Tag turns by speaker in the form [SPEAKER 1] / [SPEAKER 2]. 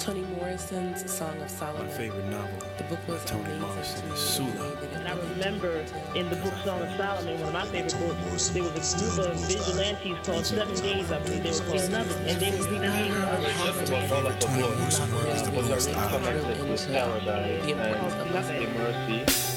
[SPEAKER 1] Toni Morrison's Song of Solomon.
[SPEAKER 2] My favorite novel.
[SPEAKER 1] The book was
[SPEAKER 2] Toni
[SPEAKER 1] amazing
[SPEAKER 2] Morrison
[SPEAKER 1] to me.
[SPEAKER 2] is Sula.
[SPEAKER 3] And I remember in the book Song of Solomon, one of my favorite books, there was a group of vigilantes called 7 Days, I believe they were called, and they would be the
[SPEAKER 2] Toni Morrison work is the most
[SPEAKER 1] The importance of